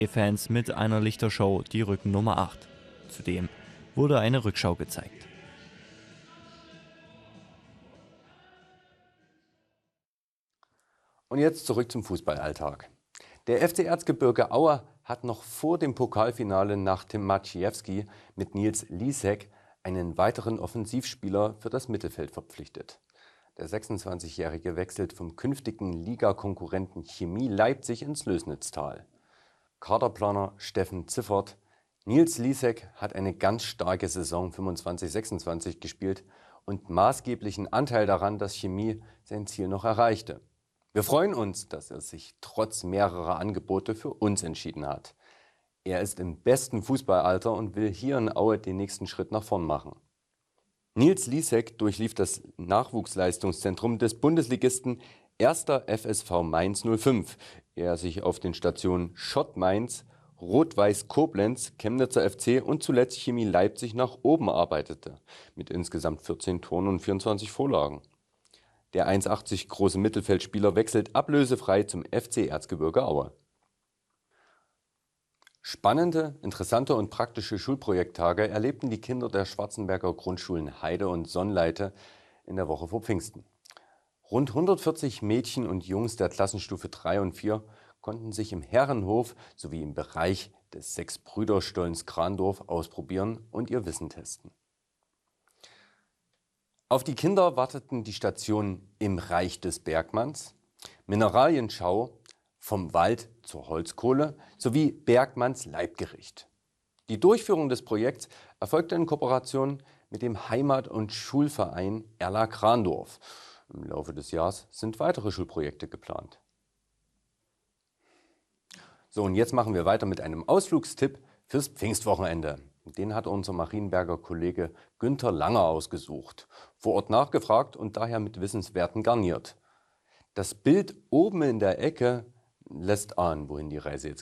Fans mit einer Lichtershow die Rückennummer 8. Zudem wurde eine Rückschau gezeigt. Und jetzt zurück zum Fußballalltag. Der FC Erzgebirge Aue hat noch vor dem Pokalfinale nach Tim Maciejewski mit Nils Lisek einen weiteren Offensivspieler für das Mittelfeld verpflichtet. Der 26-Jährige wechselt vom künftigen Ligakonkurrenten Chemie Leipzig ins Lößnitztal. Kaderplaner Steffen Ziffert: Nils Lisek hat eine ganz starke Saison 25/26 gespielt und maßgeblichen Anteil daran, dass Chemie sein Ziel noch erreichte. Wir freuen uns, dass er sich trotz mehrerer Angebote für uns entschieden hat. Er ist im besten Fußballalter und will hier in Aue den nächsten Schritt nach vorn machen. Nils Lisek durchlief das Nachwuchsleistungszentrum des Bundesligisten 1. FSV Mainz 05, ehe er sich auf den Stationen Schott Mainz, Rot-Weiß Koblenz, Chemnitzer FC und zuletzt Chemie Leipzig nach oben arbeitete, mit insgesamt 14 Toren und 24 Vorlagen. Der 1,80 große Mittelfeldspieler wechselt ablösefrei zum FC Erzgebirge Aue. Spannende, interessante und praktische Schulprojekttage erlebten die Kinder der Schwarzenberger Grundschulen Heide und Sonnleite in der Woche vor Pfingsten. Rund 140 Mädchen und Jungs der Klassenstufe 3 und 4 konnten sich im Herrenhof sowie im Bereich des Sechs-Brüder-Stollens Krandorf ausprobieren und ihr Wissen testen. Auf die Kinder warteten die Stationen im Reich des Bergmanns, Mineralienschau, vom Wald zur Holzkohle sowie Bergmanns Leibgericht. Die Durchführung des Projekts erfolgte in Kooperation mit dem Heimat- und Schulverein Erla Krandorf. Im Laufe des Jahres sind weitere Schulprojekte geplant. So, und jetzt machen wir weiter mit einem Ausflugstipp fürs Pfingstwochenende. Den hat unser Marienberger Kollege Günther Langer ausgesucht, vor Ort nachgefragt und daher mit Wissenswerten garniert. Das Bild oben in der Ecke lässt ahnen, wohin die Reise jetzt